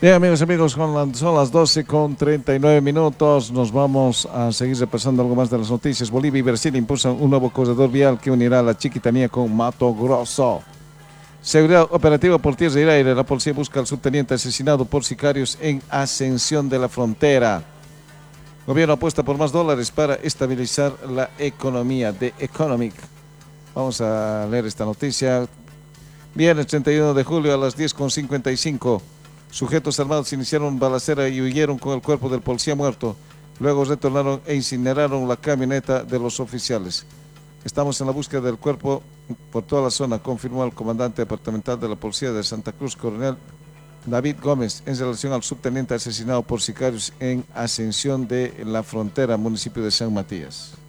Bien, amigos, son las 12:39. Nos vamos a seguir repasando algo más de las noticias. Bolivia y Brasil impulsan un nuevo corredor vial que unirá la Chiquitanía con Mato Grosso. Seguridad operativa por tierra y aire. La policía busca al subteniente asesinado por sicarios en Ascensión de la Frontera. Gobierno apuesta por más dólares para estabilizar la economía. The Economic. Vamos a leer esta noticia. Viernes 31 de julio a las 10:55. Sujetos armados iniciaron balacera y huyeron con el cuerpo del policía muerto. Luego retornaron e incineraron la camioneta de los oficiales. Estamos en la búsqueda del cuerpo por toda la zona, confirmó el comandante departamental de la policía de Santa Cruz, coronel David Gómez, en relación al subteniente asesinado por sicarios en Ascensión de la Frontera, municipio de San Matías.